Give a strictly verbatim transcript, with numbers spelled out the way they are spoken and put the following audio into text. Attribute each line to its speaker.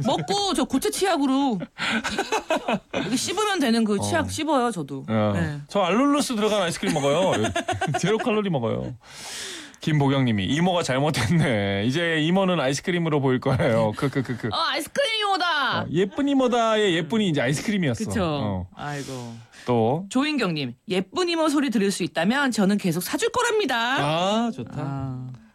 Speaker 1: 먹고 저 고체 치약으로 이렇게 씹으면 되는 그 치약
Speaker 2: 어.
Speaker 1: 씹어요 저도.
Speaker 2: 어.
Speaker 1: 네.
Speaker 2: 저 알룰로스 들어간 아이스크림 먹어요. 제로 칼로리 먹어요. 김보경님이 이모가 잘못했네. 이제 이모는 아이스크림으로 보일 거예요. 크크크크.
Speaker 1: 어 아이스크림이 오다.
Speaker 2: 어, 예쁜 이모다의 예쁜이 이제 아이스크림이었어.
Speaker 1: 그쵸.
Speaker 2: 어.
Speaker 1: 아이고.
Speaker 2: 또.
Speaker 1: 조인경님 예쁜 이모 소리 들을 수 있다면 저는 계속 사줄 거랍니다.
Speaker 2: 아 좋다.
Speaker 1: 아.